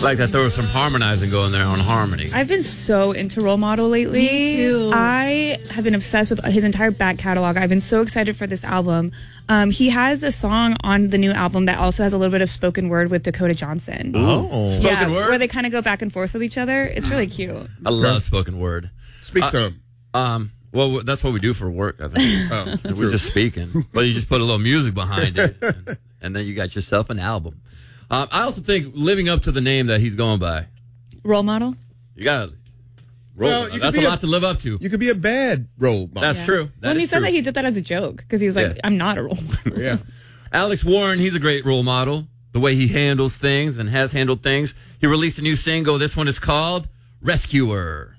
like that there was some harmonizing going there on harmony. I've been so into Role Model lately. Me too. I have been obsessed with his entire back catalog. I've been so excited for this album. He has a song on the new album that also has a little bit of spoken word with Dakota Johnson. Oh, spoken word? Where they kind of go back and forth with each other. It's really cute. I love spoken word. Speak some. Well, that's what we do for work, I think. We're just speaking. But you just put a little music behind it, and then you got yourself an album. I also think living up to the name that he's going by. Role Model? You got to. Well, that's a lot to live up to. You could be a bad role model. That's true. Well, he said that he did that as a joke because he was like, I'm not a role model. Yeah. Alex Warren, he's a great role model. The way he handles things and has handled things. He released a new single. This one is called Rescuer.